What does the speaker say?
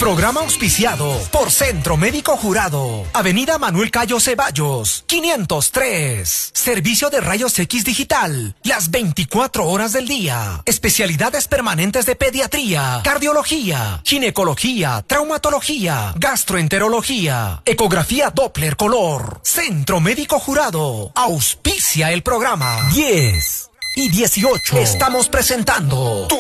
Programa auspiciado por Centro Médico Jurado. Avenida Manuel Cayo Ceballos, 503. Servicio de rayos X digital, las 24 horas del día. Especialidades permanentes de pediatría, cardiología, ginecología, traumatología, gastroenterología, ecografía Doppler color. Centro Médico Jurado. Auspicia el programa. 10 y 18. Estamos presentando Tu